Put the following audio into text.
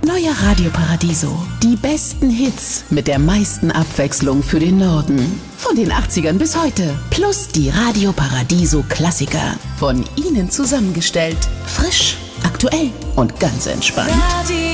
Neuer Radio Paradiso. Die besten Hits mit der meisten Abwechslung für den Norden. Von den 80ern bis heute. Plus die Radio Paradiso Klassiker. Von Ihnen zusammengestellt. Frisch, aktuell und ganz entspannt.